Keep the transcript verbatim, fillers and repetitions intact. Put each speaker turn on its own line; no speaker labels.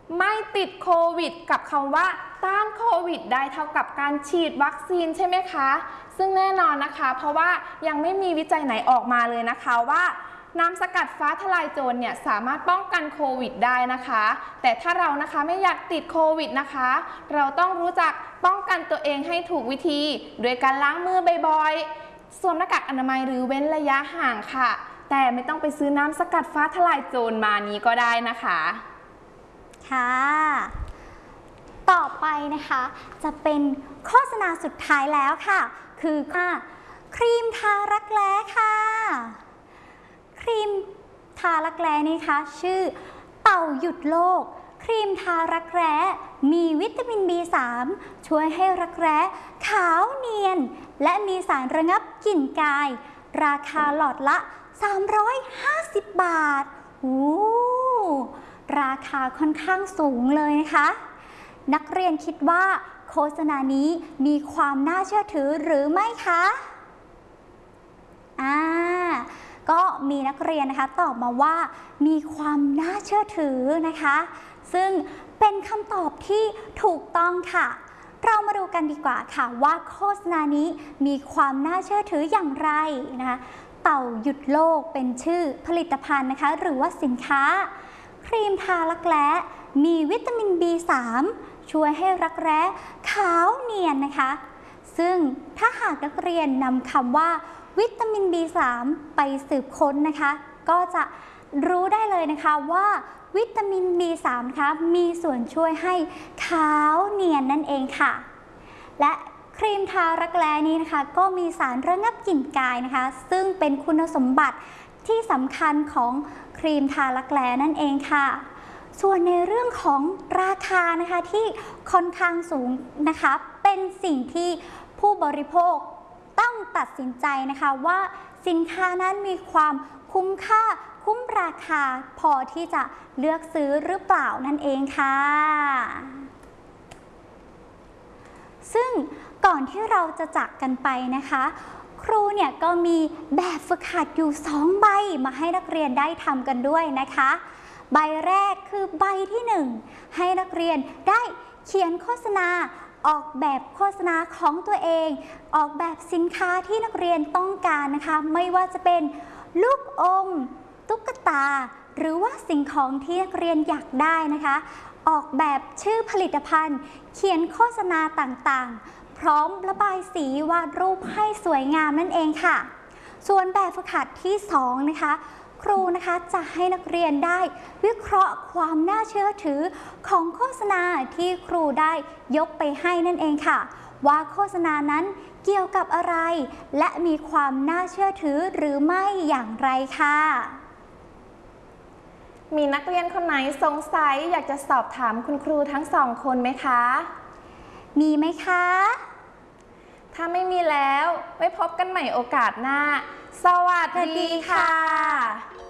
ไม่ติดโควิดกับคำว่าต้านโควิดได้เท่ากับการฉีดวัคซีนใช่ไหมคะซึ่งแน่นอนนะคะเพราะว่ายังไม่มีวิจัยไหนออกมาเลยนะคะว่าน้ำสกัดฟ้าทลายโจรเนี่ยสามารถป้องกันโควิดได้นะคะแต่ถ้าเรานะคะไม่อยากติดโควิดนะคะเราต้องรู้จักป้องกันตัวเองให้ถูกวิธีโดยการล้างมือบ่อยๆสวมหน้ากากอนามัยหรือเว้นระยะห่างค่ะแต่ไม่ต้องไปซื้อน้ำสกัดฟ้าทลายโจรมานี้ก็ได้นะคะ
ค่ะต่อไปนะคะจะเป็นโฆษณาสุดท้ายแล้วค่ะคือค่ะครีมทารักแร้ค่ะครีมทารักแร้นี่คะชื่อเต่าหยุดโลกครีมทารักแร้มีวิตามิน บี สาม ช่วยให้รักแร้ขาวเนียนและมีสารระงับกลิ่นกายราคาหลอดละสามร้อยห้าสิบบาทโอ้ราคาค่อนข้างสูงเลยนะคะนักเรียนคิดว่าโฆษณานี้มีความน่าเชื่อถือหรือไม่คะอ่าก็มีนักเรียนนะคะตอบมาว่ามีความน่าเชื่อถือนะคะซึ่งเป็นคำตอบที่ถูกต้องค่ะเรามาดูกันดีกว่าค่ะว่าโฆษณานี้มีความน่าเชื่อถืออย่างไรนะคะเต่าหยุดโลกเป็นชื่อผลิตภัณฑ์นะคะหรือว่าสินค้าครีมทารักแร้มีวิตามิน บี สาม ช่วยให้รักแร้ขาวเนียนนะคะซึ่งถ้าหากนักเรียนนำคำว่าวิตามิน บี สาม ไปสืบค้นนะคะก็จะรู้ได้เลยนะคะว่าวิตามิน บี สาม นะคะมีส่วนช่วยให้ขาวเนียนนั่นเองค่ะและครีมทารักแร้นี้นะคะก็มีสารระงับกลิ่นกายนะคะซึ่งเป็นคุณสมบัติที่สำคัญของครีมทารักแร้นั่นเองค่ะส่วนในเรื่องของราคานะคะที่ค่อนข้างสูงนะคะเป็นสิ่งที่ผู้บริโภคต้องตัดสินใจนะคะว่าสินค้านั้นมีความคุ้มค่าคุ้มราคาพอที่จะเลือกซื้อหรือเปล่านั่นเองค่ะซึ่งก่อนที่เราจะจากกันไปนะคะครูเนี่ยก็มีแบบฝึกหัดอยู่สองใบมาให้นักเรียนได้ทำกันด้วยนะคะใบแรกคือใบที่หนึ่งให้นักเรียนได้เขียนโฆษณาออกแบบโฆษณาของตัวเองออกแบบสินค้าที่นักเรียนต้องการนะคะไม่ว่าจะเป็นลูกอมตุ๊กตาหรือว่าสิ่งของที่นักเรียนอยากได้นะคะออกแบบชื่อผลิตภัณฑ์เขียนโฆษณาต่างๆพร้อมระบายสีวาดรูปให้สวยงามนั่นเองค่ะส่วนแบบฝึกหัดที่สองนะคะครูนะคะจะให้นักเรียนได้วิเคราะห์ความน่าเชื่อถือของโฆษณาที่ครูได้ยกไปให้นั่นเองค่ะว่าโฆษณานั้นเกี่ยวกับอะไรและมีความน่าเชื่อถือหรือไม่อย่างไรค่ะ
มีนักเรียนคนไหนสงสัยอยากจะสอบถามคุณครูทั้งสองคนไหมคะ
มีไหมคะ
ถ้าไม่มีแล้วไว้พบกันใหม่โอกาสหน้าสวัสดีค่ะ